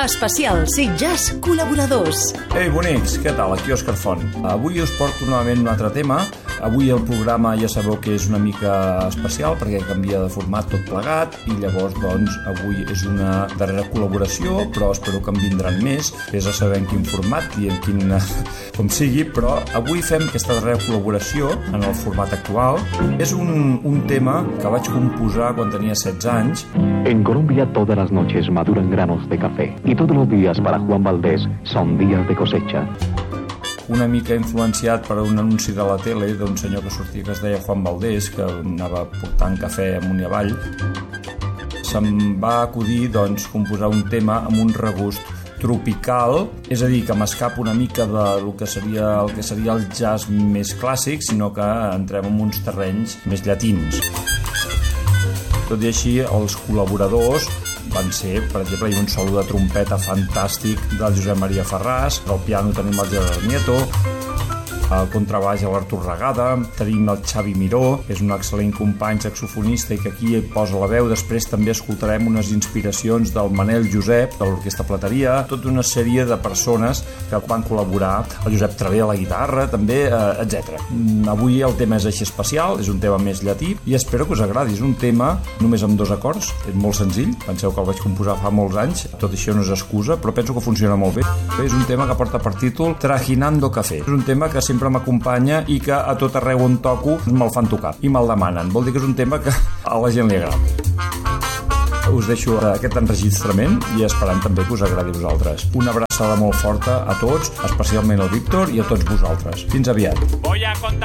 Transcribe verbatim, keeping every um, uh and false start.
Especial Sitges col·laboradors. Ei, bonics, què tal? Aquí Òscar Font. Avui us porto novament un altre tema. Avui el programa ja sabeu que és una mica especial perquè canvia de format tot plegat i llavors, doncs, avui és una darrera col·laboració, però espero que en vindran més. És a saber en quin format i en quin... com sigui, però avui fem aquesta darrera col·laboració en el format actual. És un, un tema que vaig composar quan tenia setze anys. En Colombia todas las noches maduran granos de café y todos los días para Juan Valdés son días de cosecha. Una mica influenciat per un anunci de la tele d'un senyor que sortia que es deia Juan Valdés, que anava portant cafè amunt i avall. Se'm va acudir, doncs, composar un tema amb un regust tropical, és a dir, que m'escapa una mica del que seria el que seria el jazz més clàssic, sinó que entrem en uns terrenys més llatins. Tot i així, els col·laboradors van ser, per exemple, hi ha un solo de trompeta fantàstic del Josep Maria Ferràs, al piano tenim el Gerard Nieto, al contrabaix l'Artur Regada, tenim el Xavi Miró, que és un excel·lent company saxofonista i que aquí posa la veu. Després també escoltarem unes inspiracions del Manel Josep, de l'Orquestra Plateria, tota una sèrie de persones que van col·laborar, el Josep Travé a la guitarra, també, eh, etcètera. Avui el tema és així especial, és un tema més llatí i espero que us agradi. És un tema només amb dos acords, és molt senzill, penseu que el vaig composar fa molts anys, tot això no és excusa, però penso que funciona molt bé. És un tema que porta per títol Trajinando Café. És un tema que sempre m'acompanya i que a tot arreu on toco me'l fan tocar i me'l demanen. Vol dir que és un tema que a la gent li agrada. Us deixo aquest enregistrament i esperant també que us agradi a vosaltres. Una abraçada molt forta a tots, especialment al Víctor i a tots vosaltres. Fins aviat.